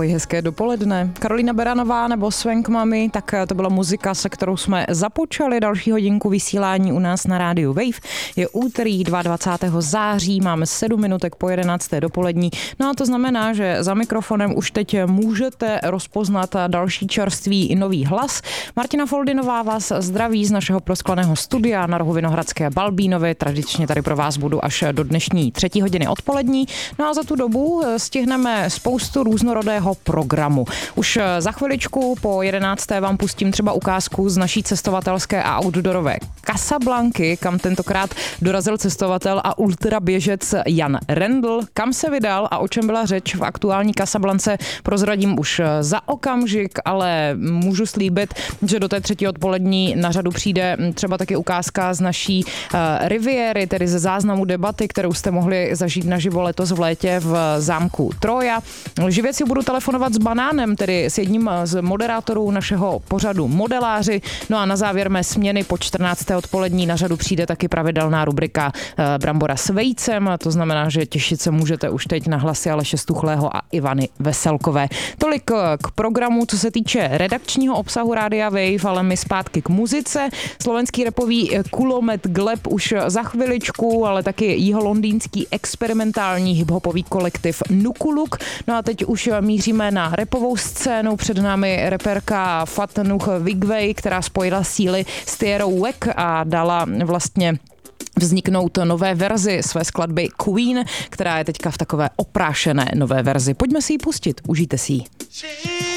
Ahoj, hezké dopoledne. Karolína Beranová nebo Swank Mami, tak to byla muzika, se kterou jsme započali další hodinku vysílání u nás na rádiu Wave. Je úterý 22. září, máme 7 minutek po 11. dopolední. No a to znamená, že za mikrofonem už teď můžete rozpoznat další čerstvý i nový hlas. Martina Foldinová vás zdraví z našeho proskleného studia na rohu Vinohradské Balbínovy. Tradičně tady pro vás budu až do dnešní 3. hodiny odpolední. No a za tu dobu stihneme spoustu různorodého programu. Už za chviličku po 11. vám pustím třeba ukázku z naší cestovatelské a outdoorové Casablanky, kam tentokrát dorazil cestovatel a ultraběžec Jan Rendl. Kam se vydal a o čem byla řeč v aktuální Casablance, prozradím už za okamžik, ale můžu slíbit, že do té 3. odpolední na řadu přijde třeba taky ukázka z naší riviéry, tedy ze záznamu debaty, kterou jste mohli zažít naživo letos v létě v zámku Troja. Živě si budu telefonovat s Banánem, tedy s jedním z moderátorů našeho pořadu Modeláři. No a na závěr mé směny po 14. odpolední na řadu přijde taky pravidelná rubrika Brambora s vejcem. To znamená, že těšit se můžete už teď na hlasy Aleše Stuchlého a Ivany Veselkové. Tolik k programu, co se týče redakčního obsahu Rádia Wave, ale my zpátky k muzice. Slovenský rapový kulomet Gleb už za chviličku, ale taky jiholondýnský experimentální hiphopový kolektiv Nukuluk. No a teď už míříme na rapovou scénu. Před námi reperka Fatnuch Wigway, která spojila síly s Tierou Wack a dala vlastně vzniknout nové verzi své skladby Queen, která je teďka v takové oprášené nové verzi. Pojďme si ji pustit, užijte si ji.